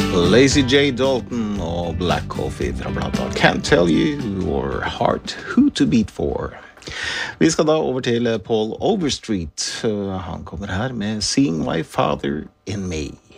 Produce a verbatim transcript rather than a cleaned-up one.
Lazy J. Dalton og Black Coffee fra plata Can't Tell You or Heart Who to Beat For. Vi skal da over til Paul Overstreet. Han kommer her med Seeing My Father in Me.